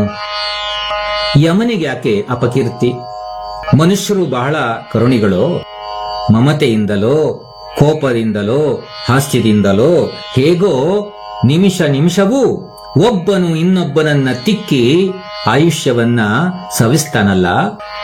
ಯಮನಿಗೆ ಯಾಕೆ ಅಪಕೀರ್ತಿ? ಮನುಷ್ಯರು ಬಹಳ ಕರುಣಿಗಳು. ಮಮತೆಯಿಂದಲೋ ಕೋಪದಿಂದಲೋ ಹಾಸ್ಯದಿಂದಲೋ ಹೇಗೋ ನಿಮಿಷ ನಿಮಿಷವೂ ಒಬ್ಬನು ಇನ್ನೊಬ್ಬನನ್ನ ತಿಕ್ಕಿ ಆಯುಷ್ಯವನ್ನ ಸವಿಸ್ತಾನಲ್ಲ,